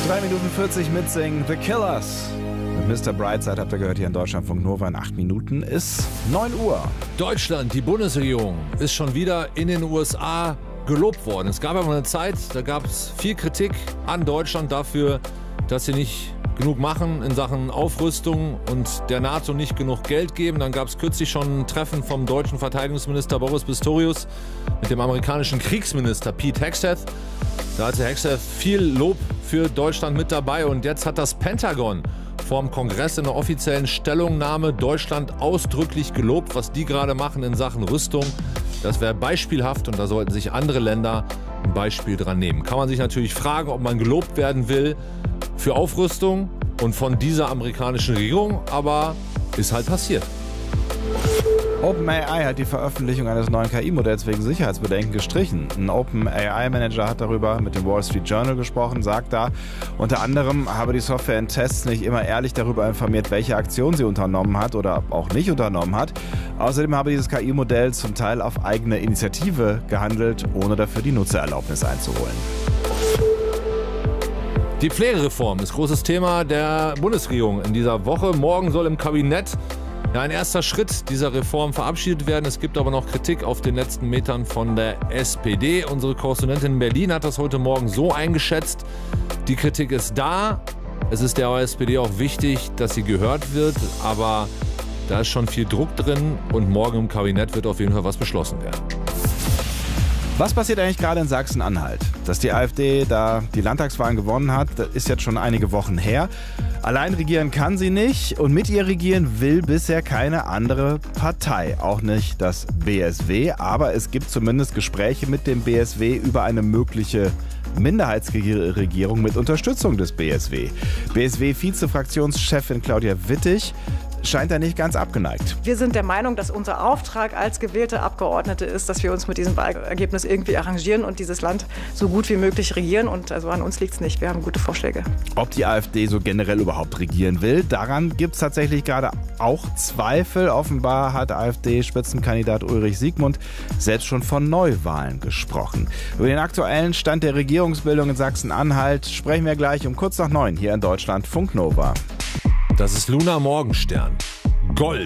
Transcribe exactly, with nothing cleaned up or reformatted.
drei Minuten vierzig mitsingen. The Killers. Mit Mister Brightside habt ihr gehört hier in Deutschlandfunk Nova. In acht Minuten ist neun Uhr. Deutschland, die Bundesregierung, ist schon wieder in den U S A gelobt worden. Es gab aber eine Zeit, da gab es viel Kritik an Deutschland dafür, dass sie nicht genug machen in Sachen Aufrüstung und der NATO nicht genug Geld geben. Dann gab es kürzlich schon ein Treffen vom deutschen Verteidigungsminister Boris Pistorius mit dem amerikanischen Kriegsminister Pete Hegseth. Da hatte Hegseth viel Lob für Deutschland mit dabei und jetzt hat das Pentagon vorm Kongress in einer offiziellen Stellungnahme Deutschland ausdrücklich gelobt, was die gerade machen in Sachen Rüstung. Das wäre beispielhaft und da sollten sich andere Länder ein Beispiel dran nehmen. Kann man sich natürlich fragen, ob man gelobt werden will für Aufrüstung und von dieser amerikanischen Regierung, aber ist halt passiert. OpenAI hat die Veröffentlichung eines neuen K I-Modells wegen Sicherheitsbedenken gestrichen. Ein OpenAI-Manager hat darüber mit dem Wall Street Journal gesprochen, sagt da, unter anderem habe die Software in Tests nicht immer ehrlich darüber informiert, welche Aktion sie unternommen hat oder auch nicht unternommen hat. Außerdem habe dieses K I-Modell zum Teil auf eigene Initiative gehandelt, ohne dafür die Nutzererlaubnis einzuholen. Die Pflegereform ist großes Thema der Bundesregierung in dieser Woche. Morgen soll im Kabinett ja, ein erster Schritt dieser Reform verabschiedet werden. Es gibt aber noch Kritik auf den letzten Metern von der S P D. Unsere Korrespondentin in Berlin hat das heute Morgen so eingeschätzt. Die Kritik ist da. Es ist der S P D auch wichtig, dass sie gehört wird. Aber da ist schon viel Druck drin und morgen im Kabinett wird auf jeden Fall was beschlossen werden. Was passiert eigentlich gerade in Sachsen-Anhalt? Dass die AfD da die Landtagswahlen gewonnen hat, das ist jetzt schon einige Wochen her. Allein regieren kann sie nicht und mit ihr regieren will bisher keine andere Partei. Auch nicht das B S W, aber es gibt zumindest Gespräche mit dem B S W über eine mögliche Minderheitsregierung mit Unterstützung des B S W. B S W-Vize-Fraktionschefin Claudia Wittig scheint da nicht ganz abgeneigt. Wir sind der Meinung, dass unser Auftrag als gewählte Abgeordnete ist, dass wir uns mit diesem Wahlergebnis irgendwie arrangieren und dieses Land so gut wie möglich regieren. Und also an uns liegt es nicht. Wir haben gute Vorschläge. Ob die AfD so generell überhaupt regieren will, daran gibt es tatsächlich gerade auch Zweifel. Offenbar hat AfD-Spitzenkandidat Ulrich Siegmund selbst schon von Neuwahlen gesprochen. Über den aktuellen Stand der Regierungsbildung in Sachsen-Anhalt sprechen wir gleich um kurz nach neun hier in Deutschlandfunk Nova. Das ist Luna Morgenstern. Gold.